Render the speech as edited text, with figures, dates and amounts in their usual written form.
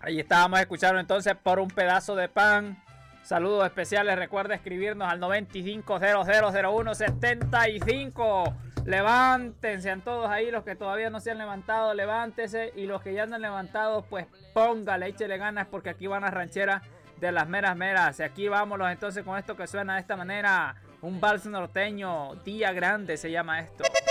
Ahí estábamos escuchando entonces Por un pedazo de pan. Saludos especiales, recuerda escribirnos al 95000175. Levántense a todos ahí, los que todavía no se han levantado, levántese. Y los que ya no han levantado, pues póngale, échele ganas, porque aquí van las rancheras de las meras meras. Y aquí vámonos entonces con esto que suena de esta manera. Un vals norteño, Día Grande se llama esto.